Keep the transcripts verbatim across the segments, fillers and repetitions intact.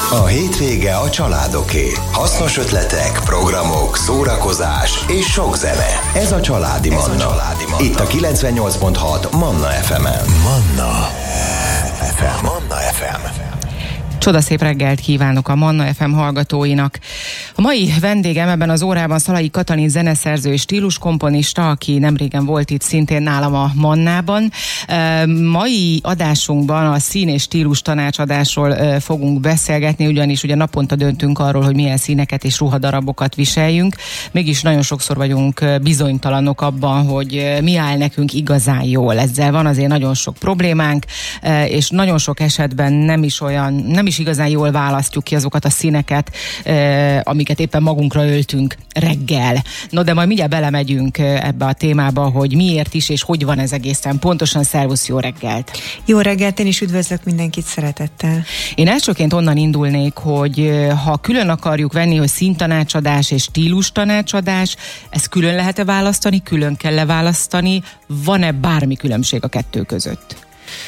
A hétvége a családoké. Hasznos ötletek, programok, szórakozás és sok zene. Ez a Családi Manna. Ez a Családi Manna. Itt a kilencvennyolc pont hat Manna ef emen. Manna ef em. Manna ef em. Csodaszép reggelt kívánok a Manna ef em hallgatóinak. A mai vendégem ebben az órában Szalai Katalin zeneszerző és stíluskomponista, aki nemrégen volt itt szintén nálam a Mannában. Mai adásunkban a szín és stílus tanácsadásról fogunk beszélgetni, ugyanis ugye naponta döntünk arról, hogy milyen színeket és ruhadarabokat viseljünk. Mégis nagyon sokszor vagyunk bizonytalanok abban, hogy mi áll nekünk igazán jól. Ezzel van azért nagyon sok problémánk, és nagyon sok esetben nem is olyan, nem is igazán jól választjuk ki azokat a színeket, eh, amiket éppen magunkra öltünk reggel. No, de majd mindjárt belemegyünk ebbe a témába, hogy miért is és hogy van ez egészen pontosan. Szervusz, jó reggelt! Jó reggelt, én is üdvözlök mindenkit szeretettel. Én elsőként onnan indulnék, hogy ha külön akarjuk venni, hogy színtanácsadás és stílus tanácsadás, ezt külön lehet-e választani, külön kell-e választani, van-e bármi különbség a kettő között?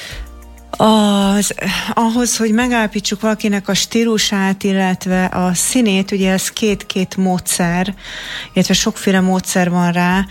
Az, ahhoz, hogy megállapítsuk valakinek a stílusát, illetve a színét, ugye ez két-két módszer, illetve sokféle módszer van rá,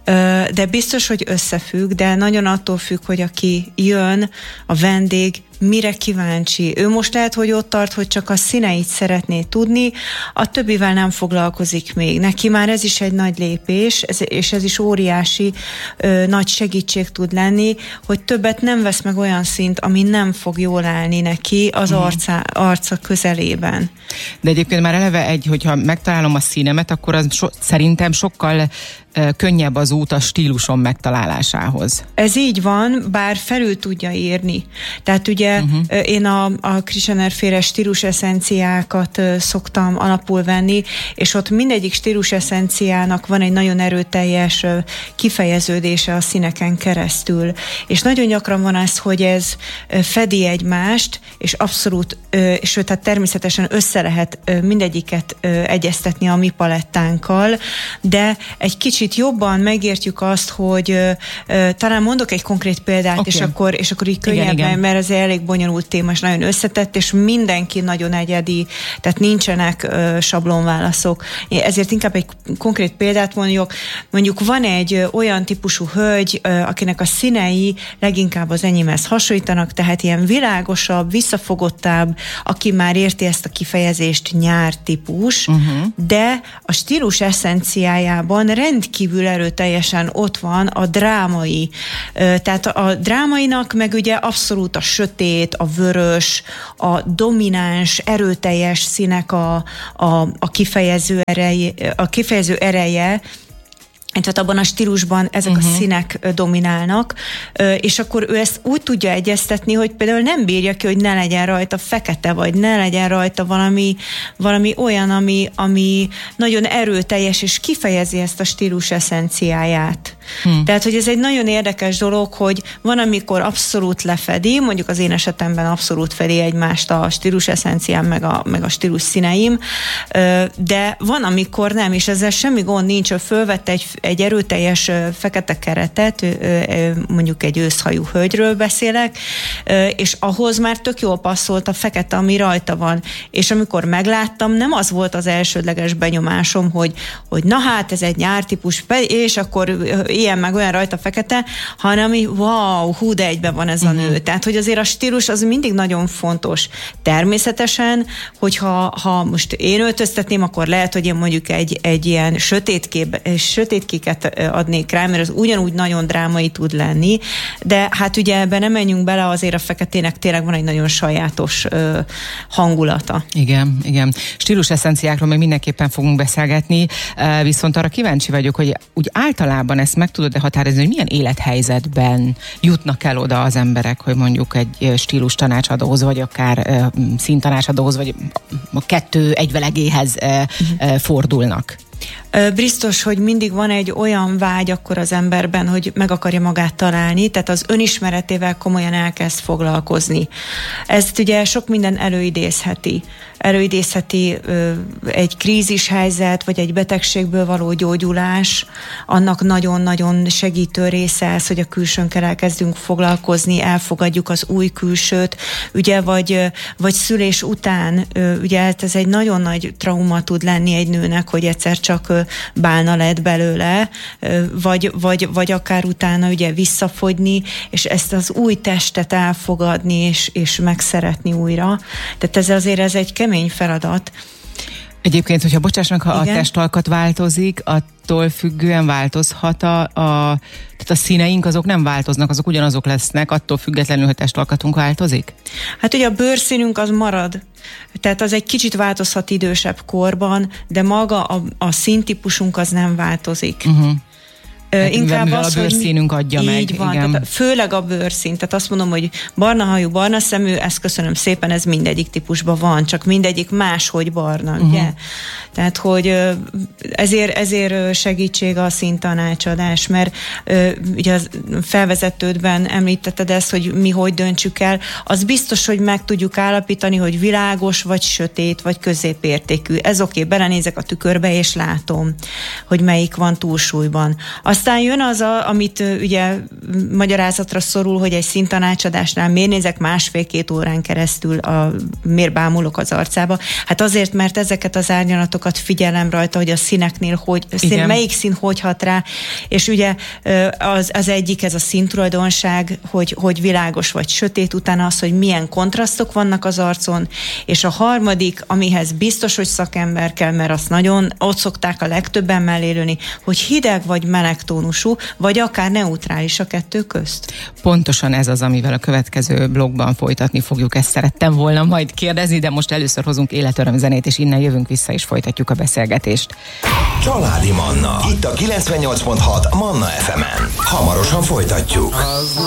de biztos, hogy összefügg, de nagyon attól függ, hogy aki jön, a vendég, mire kíváncsi. Ő most lehet, hogy ott tart, hogy csak a színeit szeretné tudni, a többivel nem foglalkozik még. Neki már ez is egy nagy lépés, ez, és ez is óriási ö, nagy segítség tud lenni, hogy többet nem vesz meg olyan színt, ami nem fog jól állni neki az uh-huh. arca, arca közelében. De egyébként már eleve egy, hogyha megtalálom a színemet, akkor az so, szerintem sokkal könnyebb az út a stílusom megtalálásához. Ez így van, bár felül tudja írni. Tehát ugye uh-huh. én a, a Krishnner-féle stíluseszenciákat szoktam alapul venni, és ott mindegyik stíluseszenciának van egy nagyon erőteljes kifejeződése a színeken keresztül. És nagyon gyakran van az, hogy ez fedi egymást, és abszolút, sőt, hát természetesen össze lehet mindegyiket egyeztetni a mi palettánkkal, de egy kicsit jobban megértjük azt, hogy uh, talán mondok egy konkrét példát, okay. és, akkor, és akkor így könnyebben, mert ez egy elég bonyolult téma, és nagyon összetett, és mindenki nagyon egyedi, tehát nincsenek uh, sablonválaszok. Ezért inkább egy konkrét példát mondjuk. Mondjuk van egy uh, olyan típusú hölgy, uh, akinek a színei leginkább az enyémhez hasonlítanak, tehát ilyen világosabb, visszafogottabb, aki már érti ezt a kifejezést, nyártípus, uh-huh. de a stílus eszenciájában rendkívül kívül erőteljesen ott van a drámai. Tehát a drámainak meg ugye abszolút a sötét, a vörös, a domináns, erőteljes színek a, a, a, kifejező, ereje, a kifejező ereje, tehát abban a stílusban ezek uh-huh. a színek dominálnak, és akkor ő ezt úgy tudja egyeztetni, hogy például nem bírja ki, hogy ne legyen rajta fekete, vagy ne legyen rajta valami, valami olyan, ami, ami nagyon erőteljes, és kifejezi ezt a stílus eszenciáját. Hmm. Tehát, hogy ez egy nagyon érdekes dolog, hogy van, amikor abszolút lefedi, mondjuk az én esetemben abszolút fedi egymást a stílus eszenciám, meg a, meg a stílus színeim, de van, amikor nem, és ezzel semmi gond nincs, hogy fölvette egy egy erőteljes fekete keretet, mondjuk egy őszhajú hölgyről beszélek, és ahhoz már tök jól passzolt a fekete, ami rajta van. És amikor megláttam, nem az volt az elsődleges benyomásom, hogy, hogy na hát, ez egy nyártípus, és akkor ilyen meg olyan rajta fekete, hanem ami wow, hú, de egyben van ez a nő. Uh-huh. Tehát, hogy azért a stílus az mindig nagyon fontos. Természetesen, hogyha ha most én öltöztetném, akkor lehet, hogy én mondjuk egy, egy ilyen sötétkék, sötétkéket adnék rá, mert az ugyanúgy nagyon drámai tud lenni, de hát ugye ebben nem menjünk bele, azért a feketének tényleg van egy nagyon sajátos ö, hangulata. Igen, igen. Stílus eszenciákról még mindenképpen fogunk beszélgetni, viszont arra kíváncsi vagyok, hogy úgy általában ezt meg tudod-e határozni, hogy milyen élethelyzetben jutnak el oda az emberek, hogy mondjuk egy stílus tanácsadóhoz, vagy akár színtanácsadóhoz, vagy a kettő egyvelegéhez uh-huh. fordulnak. Biztos, hogy mindig van egy olyan vágy akkor az emberben, hogy meg akarja magát találni, tehát az önismeretével komolyan elkezd foglalkozni. Ezt ugye sok minden előidézheti. előidézheti egy krízishelyzet, vagy egy betegségből való gyógyulás, annak nagyon-nagyon segítő része ez, hogy a külsőnkkel elkezdünk foglalkozni, elfogadjuk az új külsőt, ugye, vagy, vagy szülés után, ugye ez egy nagyon nagy trauma tud lenni egy nőnek, hogy egyszer csak bálna lett belőle, vagy, vagy, vagy akár utána ugye visszafogyni, és ezt az új testet elfogadni, és, és megszeretni újra. Tehát ez azért ez egy kemény feladat. Egyébként, hogyha bocsássanak, ha Igen? a testalkat változik, attól függően változhat a, a, tehát a színeink azok nem változnak, azok ugyanazok lesznek, attól függetlenül, hogy testalkatunk változik? Hát ugye a bőrszínünk az marad, tehát az egy kicsit változhat idősebb korban, de maga a, a színtípusunk az nem változik. Uh-huh. Hát inkább mivel az, a bőrszínünk adja így meg. Így van, igen. Tehát főleg a bőrszín. Tehát azt mondom, hogy barna hajú, barna szemű, ezt köszönöm szépen, ez mindegyik típusban van, csak mindegyik máshogy barna, uh-huh. ugye? Tehát, hogy ezért, ezért segítség a színtanácsadás, mert ugye a felvezetődben említetted ezt, hogy mi hogy döntsük el, az biztos, hogy meg tudjuk állapítani, hogy világos, vagy sötét, vagy középértékű. Ez oké, okay, belenézek a tükörbe, és látom, hogy melyik van túlsúlyban. Aztán jön az, a, amit ugye magyarázatra szorul, hogy egy színtanácsadásnál miért nézek másfél-két órán keresztül, a, miért bámulok az arcába. Hát azért, mert ezeket az árnyalatokat figyelem rajta, hogy a színeknél hogy, szín, melyik szín hogy hat rá, és ugye az, az egyik ez a színtulajdonság, hogy, hogy világos vagy sötét, utána az, hogy milyen kontrasztok vannak az arcon, és a harmadik, amihez biztos, hogy szakember kell, mert azt nagyon, ott szokták a legtöbben mellélőni, hogy hideg vagy meleg tónusú, vagy akár neutrális a kettő közt. Pontosan ez az, amivel a következő blogban folytatni fogjuk. Ezt szerettem volna majd kérdezni, de most először hozunk életörömzenét, és innen jövünk vissza, és folytatjuk a beszélgetést. Családi Manna. Itt a kilencvennyolc pont hat Manna ef emen. Hamarosan folytatjuk.